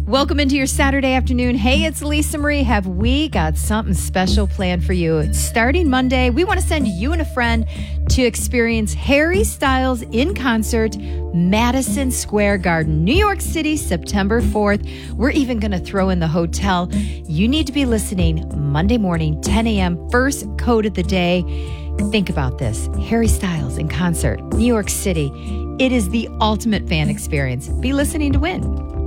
Welcome into your Saturday afternoon. Hey, it's Lisa Marie. Have we got something special planned for you? Starting Monday, we want to send you and a friend to experience Harry Styles in concert, Madison Square Garden, New York City, September 4th. We're even going to throw in the hotel. You need to be listening Monday morning, 10 a.m., first code of the day. Think about this. Harry Styles in concert, New York City. It is the ultimate fan experience. Be listening to win.